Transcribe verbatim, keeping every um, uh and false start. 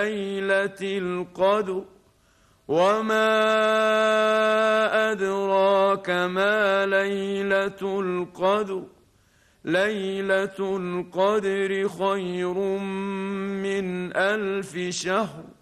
ليلة القدر وما أدراك ما ليلة القدر ليلة القدر خير من ألف شهر